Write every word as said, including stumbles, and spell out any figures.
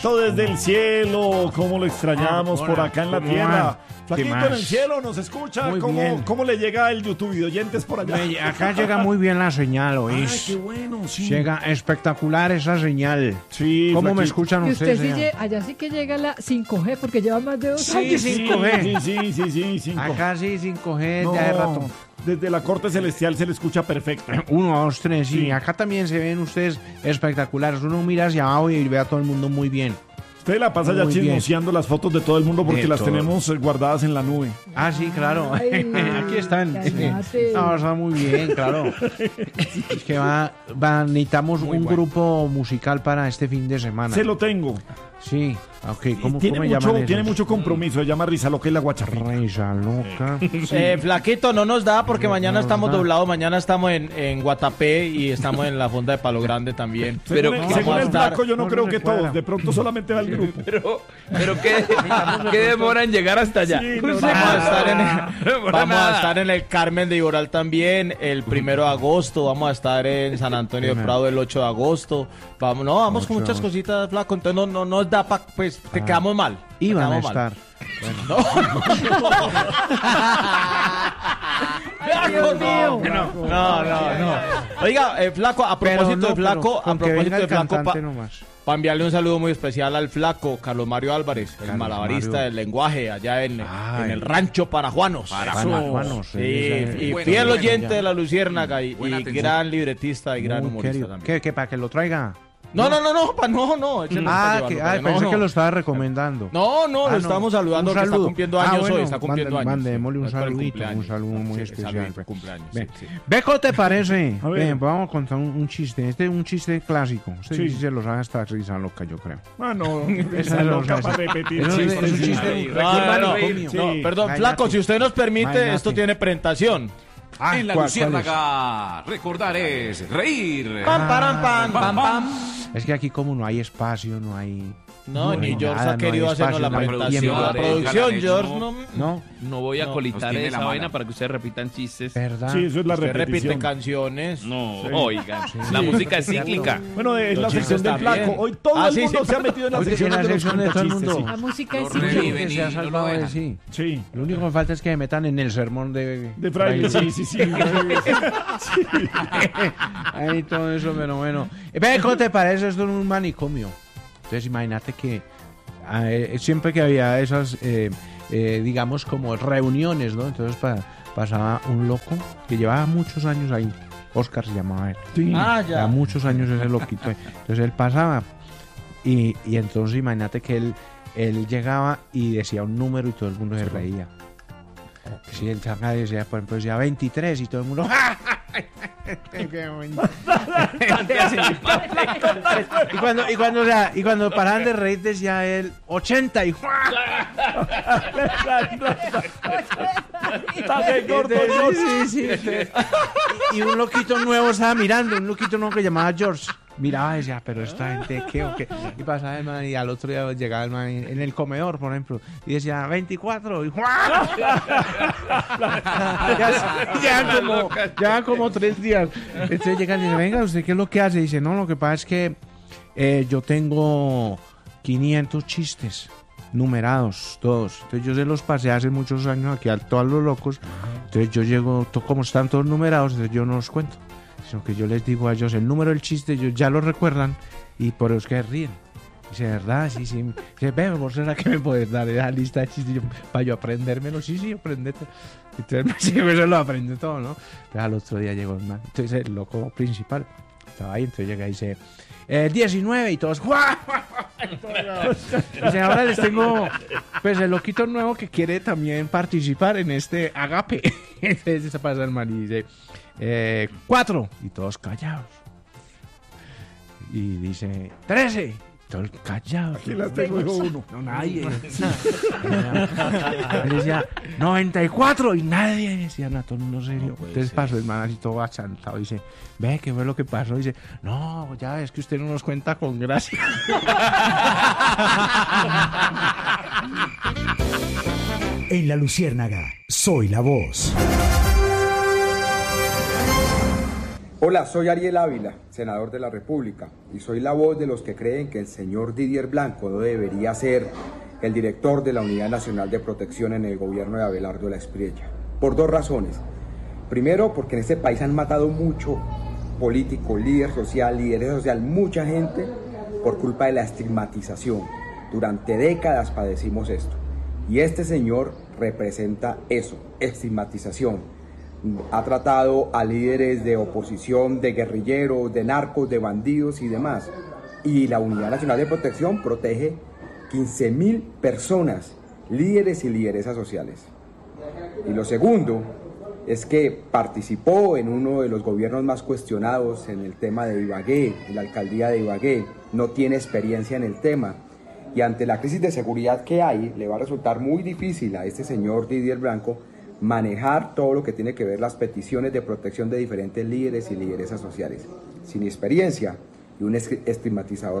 Todo desde el cielo, cómo lo extrañamos Ah, por hola, acá en la ¿cómo tierra. va? ¿Qué Flaquito más? en el cielo, ¿nos escucha? Muy ¿Cómo, bien. ¿Cómo le llega el YouTube de oyentes por allá? Me- Acá llega muy bien la señal, Ay, ¿oís? qué bueno, sí. Llega espectacular esa señal. Sí, ¿Cómo me Flaquito. escuchan Y ustedes? usted sí, señor? lle- allá sí que llega la cinco G porque lleva más de dos Sí, años. sí. cinco G. Sí, sí, sí, sí, cinco. Acá sí, cinco G, No, ya de rato. desde la corte celestial se le escucha perfecto. Uno, dos, tres, sí. Sí. Acá también se ven ustedes espectaculares. Uno mira hacia abajo y ve a todo el mundo muy bien. Usted la pasa ya Muy bien. chismoseando las fotos de todo el mundo porque De las todo. tenemos eh, guardadas en la nube. Ah, sí, claro. Ay, Aquí están. cállate. No, está muy bien, claro. Es que va, va- necesitamos un grupo musical para este fin de semana. Se lo tengo. Sí, ok. ¿Cómo, tiene, cómo mucho, llaman tiene esos? mucho compromiso. Se llama Risa Loca y la Guacharrita. Risa loca. Eh, flaquito, no nos da porque No mañana nos estamos da. doblados, mañana estamos en, en Guatapé y estamos en la fonda de Palo Grande también. Pero vamos según a el estar- flaco, yo no no creo se que recuerda. todos. De pronto solamente va el grupo. Pero, pero ¿qué, ¿qué demora en llegar hasta allá? Sí, no, Vamos a estar en el, demora vamos a nada. estar en el Carmen de Iboral también el primero de agosto, vamos a estar en San Antonio de Prado el ocho de agosto. Vamos, no, vamos con ocho de muchas agosto. cositas, flaco, entonces no, no nos da pa, pues te quedamos mal. te Iban a quedamos mal. estar. Ay, Dios mío. No, no, no. Oiga, eh, flaco, a Pero propósito no, de flaco, pero a con que propósito venga de el flaco, cantante pa- nomás. para enviarle un saludo muy especial al flaco Carlos Mario Álvarez, el Carlos malabarista Mario. del lenguaje allá en, Ay. en el rancho Parajuanos. Parajuanos, Sí, ese- y bueno, fiel bueno, oyente ya. de la Luciérnaga y, Buena y atención. gran libretista y gran Muy humorista querido. también. ¿Qué, qué, para que lo traiga? No, no, no, no, pa, no, no. ese no es para Ah, llevarlo, que, para- ah, no, pensé no. que lo estaba recomendando. No, no, Ah, lo estamos saludando Un que está saludo. cumpliendo Ah, años bueno, hoy, está cumpliendo mande- años. mandémosle un Es por el saludito, cumpleaños. un saludo muy Sí, especial. saludito, cumpleaños, Ve. sí, sí. ¿Ve cómo te parece? A ver. Ven, vamos a contar un, un chiste. Este es un chiste clásico. Usted Sí. sí se lo sabe hasta Risa Loca, yo creo. Ah, no. Esa Esa no, loca esa- para repetir. Eso es- chistes. es un chiste. Sí. un- No, no, no, manicomio. Sí. no, perdón, Cállate. flaco, si usted nos permite, Cállate. esto tiene presentación. Ah, En la ¿cuál- cuál es? Luciérnaga, recordar es reír. Pam, param, pam, pam, pam. Es que aquí como no hay espacio, no hay... No, No ni hay George nada, ha querido no hay hacernos espacio, la no hay presentación. tiempo. La producción, George, no. ¿No? No voy a No, colitar nos tiene esa la vaina mala. para que ustedes repitan chistes. ¿Verdad? Sí, eso es la Usted repite repetición. canciones. No, Sí. oigan. La música es cíclica. Bueno, es la Los sección chistes del también. flaco. Hoy todo Ah, el sí, mundo sí. se ha metido en la Hoy sección en la de los sección de todo el contachistes, mundo. La música Lo es reviven. cíclica. Que y se ha no lo salvado de dejan. sí. Sí. Sí. Lo único que falta es que me metan en el sermón de... De fraile, sí, sí, sí. Ahí todo eso, pero bueno. Ve, ¿cómo te parece esto en un manicomio? Entonces imagínate que eh, siempre que había esas, eh, eh, digamos, como reuniones, ¿no? Entonces pa- pasaba un loco que llevaba muchos años ahí. Oscar se llamaba él. Sí. Ah, Llevaba ya. muchos años ese loquito. Entonces él pasaba y, y entonces imagínate que él, él llegaba y decía un número y todo el mundo se reía. Si el chacal decía, por ejemplo, decía veintitrés y todo el mundo... Qué bonito. y cuando y cuando o sea, y cuando paraban de reír decía él ochenta y Está de gordo, sí, George. sí, sí, entonces, y, y un loquito nuevo estaba mirando, un loquito nuevo que llamaba George. Miraba y decía, pero esta gente, ¿qué o qué? Y pasaba el man y al otro día llegaba el man en el comedor, por ejemplo, y decía veinticuatro. Y ya, ya, como, ya como tres días. Entonces llega y dice, venga, ¿usted qué es lo que hace? Y dice, no, lo que pasa es que eh, yo tengo quinientos chistes numerados, todos. Entonces yo se los pasé hace muchos años aquí a todos los locos. Entonces yo llego, to- como están todos numerados, entonces yo no los cuento. Sino que yo les digo a ellos el número del chiste, ellos ya lo recuerdan y por eso es que ríen. Dice, ¿verdad? Sí, sí. Dice, ve, ¿vos será que me puedes dar esa lista de chistes Yo, para yo aprendérmelo? Sí, sí, aprendete. Entonces, sí, eso lo aprende todo, ¿no? Pero al otro día llegó el man. Entonces, el loco principal estaba ahí, entonces llega y dice, eh, diecinueve y todos, ¡guau! Dice, ahora les tengo, pues, el loquito nuevo que quiere también participar en este agape. Entonces, se pasa el man y dice, eh, cuatro. Y todos callados. Y dice, trece. Todos callados. Aquí las tengo, dijo uno. No, nadie. Él decía, noventa y cuatro y nadie decía nada, todo el mundo serio. Entonces pasó el man así todo achantado. Dice, ve, ¿qué fue lo que pasó? Dice, no, ya es que usted no nos cuenta con gracia. En la Luciérnaga, soy la voz. Hola. Hola, soy Ariel Ávila, senador de la República, y soy la voz de los que creen que el señor Didier Blanco no debería ser el director de la Unidad Nacional de Protección en el gobierno de Abelardo La Espriella. Por dos razones. Primero, porque en este país han matado mucho político, líder social, líder social, mucha gente por culpa de la estigmatización. Durante décadas padecimos esto. Y este señor representa eso, estigmatización. Ha tratado a líderes de oposición, de guerrilleros, de narcos, de bandidos y demás. Y la Unidad Nacional de Protección protege quince mil personas, líderes y lideresas sociales. Y lo segundo es que participó en uno de los gobiernos más cuestionados en el tema de Ibagué, en la alcaldía de Ibagué. No tiene experiencia en el tema. Y ante la crisis de seguridad que hay, le va a resultar muy difícil a este señor Didier Blanco manejar todo lo que tiene que ver las peticiones de protección de diferentes líderes y lideresas sociales. Sin experiencia y un estigmatizador